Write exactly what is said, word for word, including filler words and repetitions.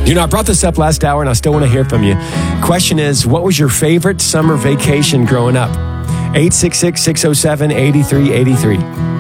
You know, I brought this up last hour, and I still want to hear from you. Question is, what was your favorite summer vacation growing up? eight six six, six oh seven, eight three eight three.